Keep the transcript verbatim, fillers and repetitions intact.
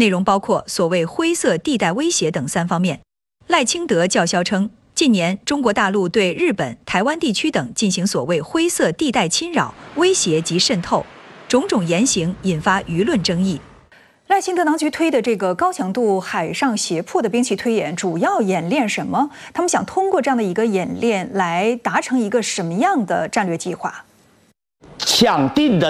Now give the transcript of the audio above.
内容包括所谓灰色地带威胁等三方面。赖清德叫嚣称，近年中国大陆对日本、台湾地区等进行所谓灰色地带侵扰、威胁及渗透，种种言行引发舆论争议。赖清德当局推的这个高强度海上胁迫的兵棋推演，主要演练什么？他们想通过这样的一个演练来达成一个什么样的战略计划？ 抢定的